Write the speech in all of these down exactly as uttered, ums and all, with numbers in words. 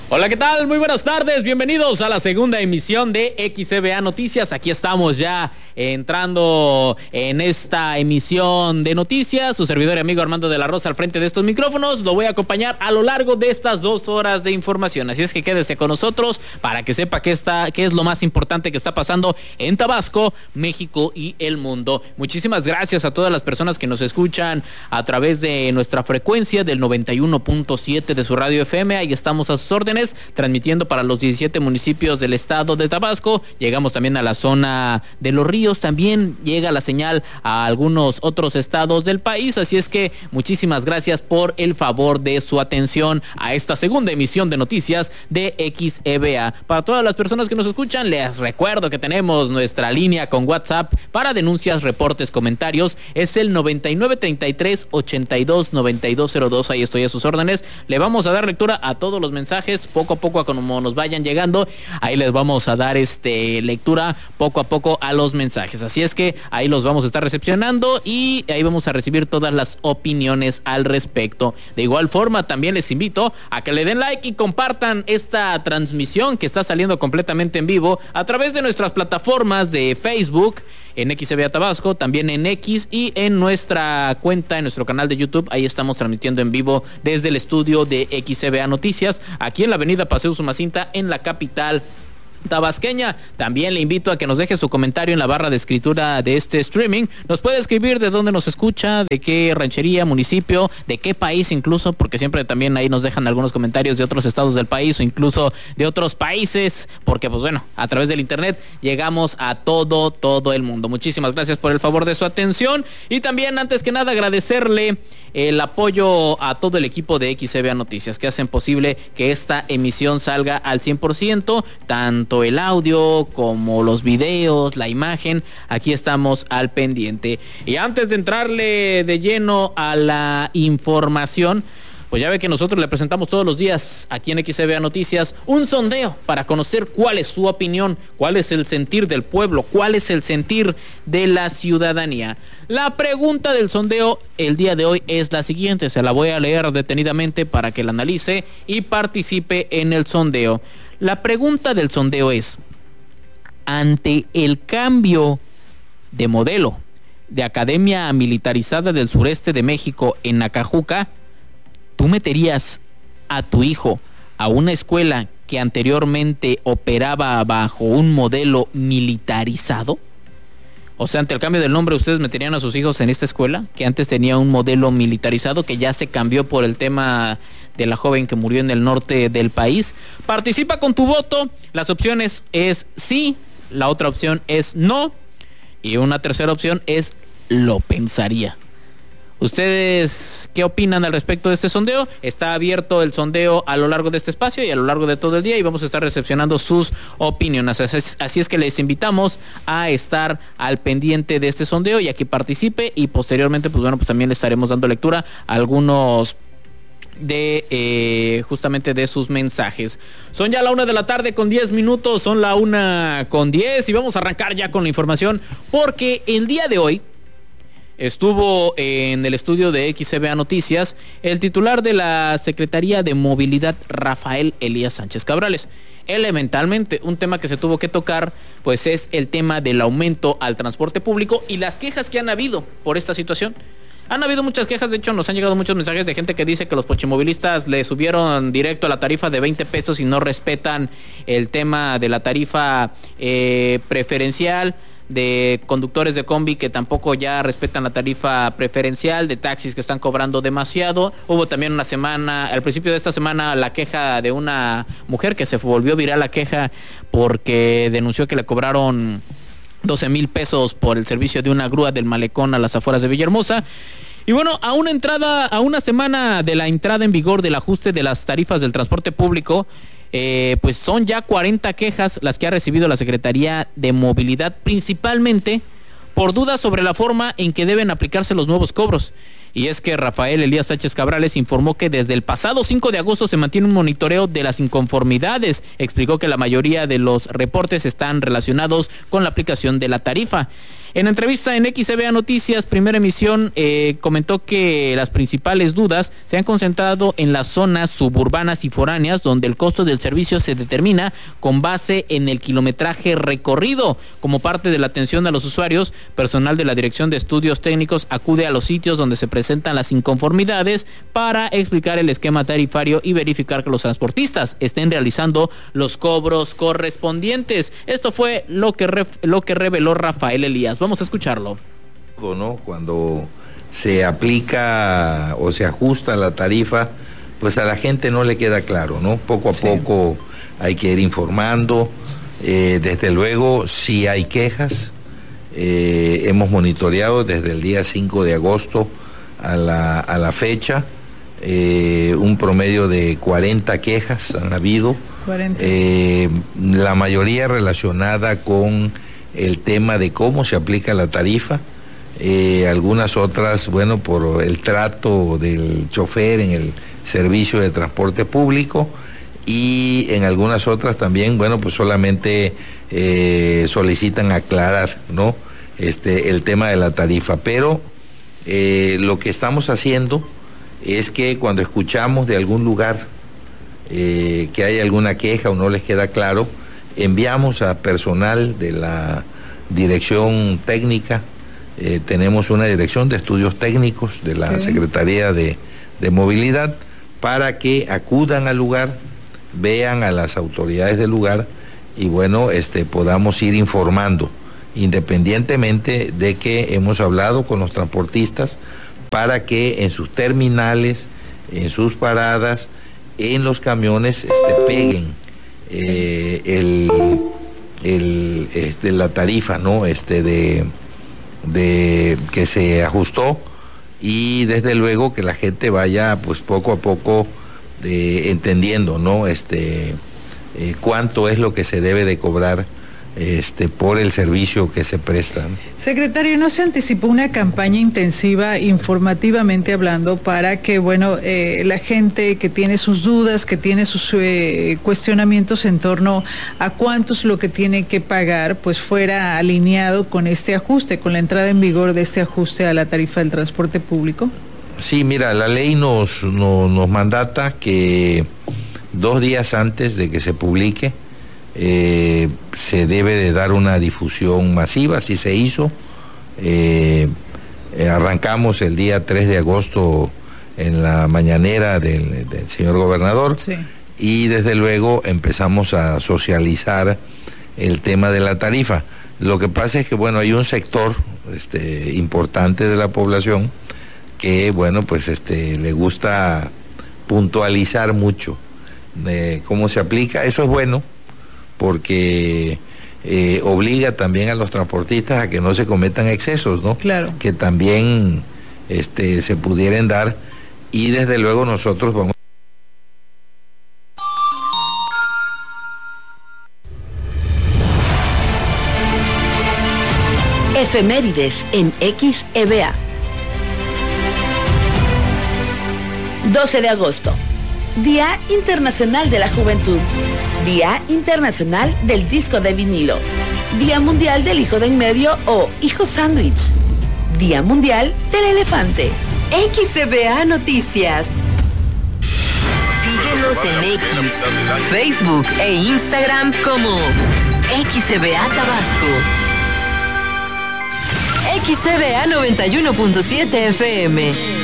Hola, ¿qué tal? Muy buenas tardes, bienvenidos a la segunda emisión de X C B A Noticias. Aquí estamos ya entrando en esta emisión de noticias. Su servidor y amigo Armando de la Rosa al frente de estos micrófonos. Lo voy a acompañar a lo largo de estas dos horas de información. Así es que quédese con nosotros para que sepa qué, está, qué es lo más importante que está pasando en Tabasco, México y el mundo. Muchísimas gracias a todas las personas que nos escuchan a través de nuestra frecuencia del noventa y uno punto siete de su radio F M. Ahí estamos a sus órdenes, transmitiendo para los diecisiete municipios del estado de Tabasco. Llegamos también a la zona de Los Ríos, también llega la señal a algunos otros estados del país, así es que muchísimas gracias por el favor de su atención a esta segunda emisión de noticias de X E B A. Para todas las personas que nos escuchan, les recuerdo que tenemos nuestra línea con WhatsApp para denuncias, reportes, comentarios, es el noventa y nueve treinta y tres ochenta y dos noventa y dos cero dos. Ahí estoy a sus órdenes. Le vamos a dar lectura a todos los mensajes poco a poco, a como nos vayan llegando. Ahí les vamos a dar este lectura poco a poco a los mensajes, así es que ahí los vamos a estar recepcionando y ahí vamos a recibir todas las opiniones al respecto. De igual forma, también les invito a que le den like y compartan esta transmisión que está saliendo completamente en vivo a través de nuestras plataformas de Facebook, en X E B A Tabasco, también en X y en nuestra cuenta, en nuestro canal de YouTube. Ahí estamos transmitiendo en vivo desde el estudio de X E B A Noticias, aquí en la avenida Paseo Usumacinta, en la capital tabasqueña. También le invito a que nos deje su comentario en la barra de escritura de este streaming. Nos puede escribir de dónde nos escucha, de qué ranchería, municipio, de qué país incluso, porque siempre también ahí nos dejan algunos comentarios de otros estados del país o incluso de otros países, porque pues bueno, a través del internet llegamos a todo, todo el mundo. Muchísimas gracias por el favor de su atención y también, antes que nada, agradecerle el apoyo a todo el equipo de X E B A Noticias que hacen posible que esta emisión salga al cien por ciento, tanto el audio como los videos, la imagen. Aquí estamos al pendiente. Y antes de entrarle de lleno a la información, pues ya ve que nosotros le presentamos todos los días aquí en X E B A Noticias un sondeo para conocer cuál es su opinión, cuál es el sentir del pueblo, cuál es el sentir de la ciudadanía. La pregunta del sondeo el día de hoy es la siguiente, se la voy a leer detenidamente para que la analice y participe en el sondeo. La pregunta del sondeo es: ante el cambio de modelo de Academia Militarizada del Sureste de México en Acajuca, ¿tú meterías a tu hijo a una escuela que anteriormente operaba bajo un modelo militarizado? O sea, ante el cambio del nombre, ¿ustedes meterían a sus hijos en esta escuela que antes tenía un modelo militarizado, que ya se cambió por el tema de la joven que murió en el norte del país? Participa con tu voto. Las opciones es sí, la otra opción es no y una tercera opción es lo pensaría. ¿Ustedes qué opinan al respecto de este sondeo? Está abierto el sondeo a lo largo de este espacio y a lo largo de todo el día y vamos a estar recepcionando sus opiniones. Así es que les invitamos a estar al pendiente de este sondeo y a que participe y posteriormente, pues bueno, pues también le estaremos dando lectura a algunos de eh, justamente de sus mensajes. Son ya la una de la tarde con diez minutos, son la una con diez y vamos a arrancar ya con la información porque el día de hoy estuvo en el estudio de X E B A Noticias el titular de la Secretaría de Movilidad, Rafael Elías Sánchez Cabrales. Elementalmente, un tema que se tuvo que tocar, pues es el tema del aumento al transporte público y las quejas que han habido por esta situación. Han habido muchas quejas, de hecho nos han llegado muchos mensajes de gente que dice que los pochimovilistas le subieron directo a la tarifa de veinte pesos y no respetan el tema de la tarifa eh, preferencial, de conductores de combi que tampoco ya respetan la tarifa preferencial, de taxis que están cobrando demasiado. Hubo también una semana, al principio de esta semana, la queja de una mujer que se volvió viral la queja porque denunció que le cobraron doce mil pesos por el servicio de una grúa del malecón a las afueras de Villahermosa. Y bueno, a una entrada, a una semana de la entrada en vigor del ajuste de las tarifas del transporte público, Eh, pues son ya cuarenta quejas las que ha recibido la Secretaría de Movilidad, principalmente por dudas sobre la forma en que deben aplicarse los nuevos cobros. Y es que Rafael Elías Sánchez Cabrales informó que desde el pasado cinco de agosto se mantiene un monitoreo de las inconformidades. Explicó que la mayoría de los reportes están relacionados con la aplicación de la tarifa. En entrevista en X C B A Noticias, primera emisión, eh, comentó que las principales dudas se han concentrado en las zonas suburbanas y foráneas, donde el costo del servicio se determina con base en el kilometraje recorrido. Como parte de la atención a los usuarios, personal de la Dirección de Estudios Técnicos acude a los sitios donde se presentan las inconformidades para explicar el esquema tarifario y verificar que los transportistas estén realizando los cobros correspondientes. Esto fue lo que, ref, lo que reveló Rafael Elías. Vamos a escucharlo. ¿No? Cuando se aplica o se ajusta la tarifa, pues a la gente no le queda claro, ¿no? Poco a sí. poco hay que ir informando. Eh, desde luego, si hay quejas, eh, hemos monitoreado desde el día cinco de agosto a la, a la fecha, eh, un promedio de cuarenta quejas han habido. cuarenta. Eh, la mayoría relacionada con el tema de cómo se aplica la tarifa, eh, algunas otras, bueno, por el trato del chofer en el servicio de transporte público, y en algunas otras también, bueno, pues solamente eh, solicitan aclarar, ¿no? Este, el tema de la tarifa. Pero eh, lo que estamos haciendo es que cuando escuchamos de algún lugar eh, que hay alguna queja o no les queda claro, enviamos a personal de la dirección técnica, eh, tenemos una dirección de estudios técnicos de la okay. Secretaría de, de Movilidad, para que acudan al lugar, vean a las autoridades del lugar y bueno, este, podamos ir informando, independientemente de que hemos hablado con los transportistas para que en sus terminales, en sus paradas, en los camiones, este, peguen eh, el, el, este, la tarifa, ¿no? Este, de, de que se ajustó, y desde luego que la gente vaya pues poco a poco eh, entendiendo, ¿no? Este, eh, cuánto es lo que se debe de cobrar este, por el servicio que se presta. Secretario, ¿no se anticipó una campaña intensiva informativamente hablando para que, bueno, eh, la gente que tiene sus dudas, que tiene sus eh, cuestionamientos en torno a cuánto es lo que tiene que pagar, pues fuera alineado con este ajuste, con la entrada en vigor de este ajuste a la tarifa del transporte público? Sí, mira, la ley nos, nos, nos mandata que dos días antes de que se publique, Eh, se debe de dar una difusión masiva, así se hizo. Eh, eh, arrancamos el día tres de agosto en la mañanera del, del señor gobernador, sí. Y desde luego empezamos a socializar el tema de la tarifa. Lo que pasa es que, bueno, hay un sector este, importante de la población que, bueno, pues este, le gusta puntualizar mucho de cómo se aplica. Eso es bueno, porque eh, obliga también a los transportistas a que no se cometan excesos, ¿no? Claro. Que también este, se pudieran dar, y desde luego nosotros vamos. Efemérides en X E B A. doce de agosto. Día Internacional de la Juventud. Día Internacional del Disco de Vinilo. Día Mundial del Hijo de en Medio o Hijo Sándwich. Día Mundial del Elefante. X E B A Noticias. Síguenos en X, Facebook e Instagram como X E B A Tabasco. X E B A noventa y uno punto siete F M.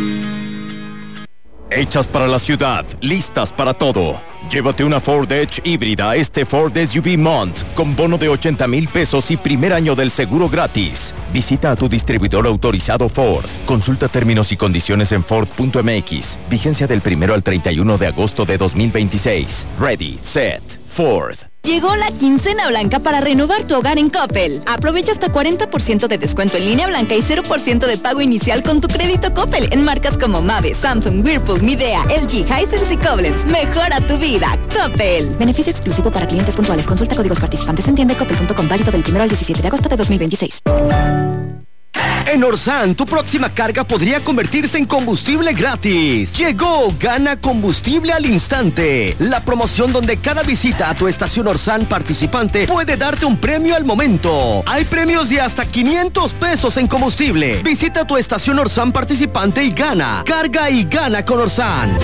Hechas para la ciudad, listas para todo. Llévate una Ford Edge híbrida este Ford S U V Mont con bono de ochenta mil pesos y primer año del seguro gratis. Visita a tu distribuidor autorizado Ford. Consulta términos y condiciones en Ford punto M X. Vigencia del primero al treinta y uno de agosto de dos mil veintiséis. Ready, set, Ford. Llegó la quincena blanca para renovar tu hogar en Coppel. Aprovecha hasta cuarenta por ciento de descuento en línea blanca y cero por ciento de pago inicial con tu crédito Coppel en marcas como Mave, Samsung, Whirlpool, Midea, L G, Hisense y Koblenz. Mejora tu vida, Coppel. Beneficio exclusivo para clientes puntuales. Consulta códigos participantes en tienda coppel punto com, válido del primero al diecisiete de agosto de dos mil veintiséis. En Orsan, tu próxima carga podría convertirse en combustible gratis. Llegó Gana Combustible al Instante, la promoción donde cada visita a tu estación Orsan participante puede darte un premio al momento. Hay premios de hasta quinientos pesos en combustible. Visita tu estación Orsan participante y gana. Carga y gana con Orsan.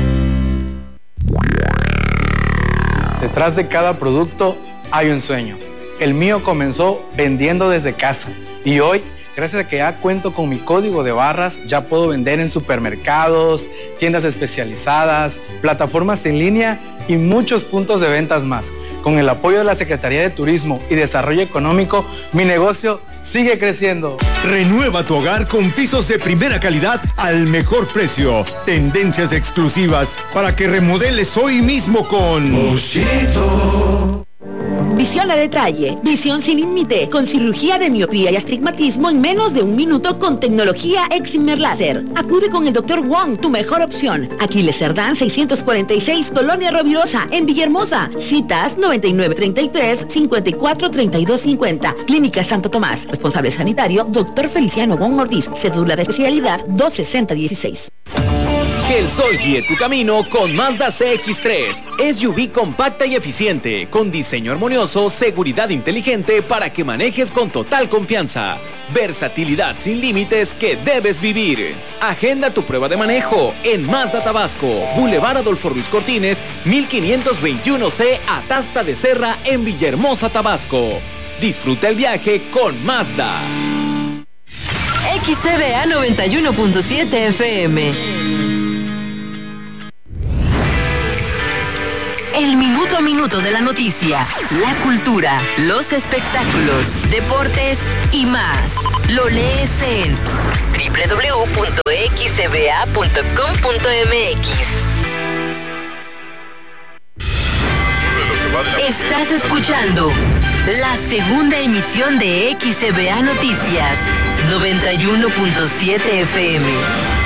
Detrás de cada producto hay un sueño. El mío comenzó vendiendo desde casa y hoy, gracias a que ya cuento con mi código de barras, ya puedo vender en supermercados, tiendas especializadas, plataformas en línea y muchos puntos de ventas más. Con el apoyo de la Secretaría de Turismo y Desarrollo Económico, mi negocio sigue creciendo. Renueva tu hogar con pisos de primera calidad al mejor precio. Tendencias exclusivas para que remodeles hoy mismo con Moschito. Visión a detalle, visión sin límite, con cirugía de miopía y astigmatismo en menos de un minuto con tecnología Excimer Láser. Acude con el doctor Wong, tu mejor opción. Aquiles Cerdán seiscientos cuarenta y seis, Colonia Rovirosa, en Villahermosa. Citas noventa y nueve treinta y tres, cincuenta y cuatro treinta y dos cincuenta. Clínica Santo Tomás. Responsable sanitario, doctor Feliciano Wong Ortiz. Cédula de especialidad dos sesenta dieciséis. Que el sol guíe tu camino con Mazda C X tres. S U V compacta y eficiente, con diseño armonioso, seguridad inteligente para que manejes con total confianza. Versatilidad sin límites que debes vivir. Agenda tu prueba de manejo en Mazda Tabasco, Boulevard Adolfo Ruiz Cortines, mil quinientos veintiuno C, Atasta de Serra, en Villahermosa, Tabasco. Disfruta el viaje con Mazda. X C B A noventa y uno punto siete F M. El minuto a minuto de la noticia, la cultura, los espectáculos, deportes y más. Lo lees en doble u doble u doble u punto x c b a punto com punto m x. Estás escuchando la segunda emisión de X C B A Noticias, noventa y uno punto siete F M.